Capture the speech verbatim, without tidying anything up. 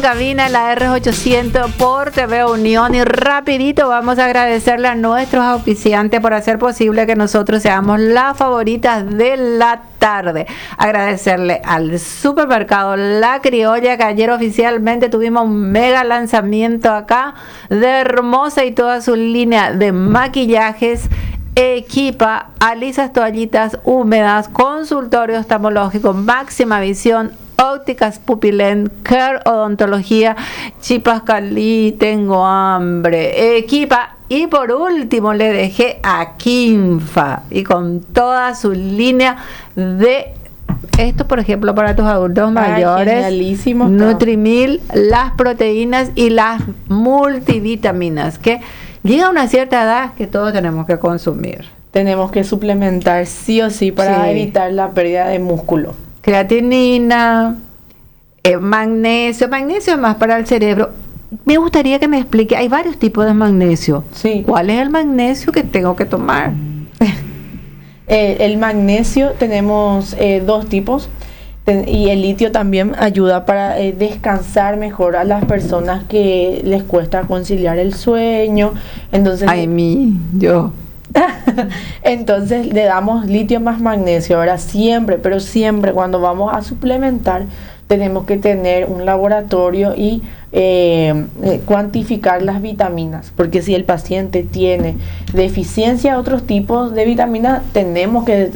cabina en la R ochocientos por T V Unión. Y rapidito vamos a agradecerle a nuestros auspiciantes por hacer posible que nosotros seamos las favoritas de la tarde. Agradecerle al supermercado La Criolla, que ayer oficialmente tuvimos un mega lanzamiento acá de Hermosa y toda su línea de maquillajes. Equipa, alisas toallitas húmedas, consultorio oftalmológico, máxima visión, ópticas Pupilent, Care Odontología, Chipas Cali, tengo hambre, Equipa. Y por último le dejé a Kinfa y con toda su línea de esto, por ejemplo, para tus adultos mayores, Nutrimil, las proteínas y las multivitaminas, que llega a una cierta edad que todos tenemos que consumir. Tenemos que suplementar sí o sí para sí. evitar la pérdida de músculo. Creatinina, eh, magnesio. Magnesio es más para el cerebro. Me gustaría que me explique, hay varios tipos de magnesio. Sí. ¿Cuál es el magnesio que tengo que tomar? eh, el magnesio tenemos eh, dos tipos. Y el litio también ayuda para eh, descansar mejor a las personas que les cuesta conciliar el sueño. Entonces, ay, mí, yo. Entonces le damos litio más magnesio. Ahora siempre, pero siempre cuando vamos a suplementar tenemos que tener un laboratorio y eh, eh, cuantificar las vitaminas, porque si el paciente tiene deficiencia de otros tipos de vitaminas, tenemos que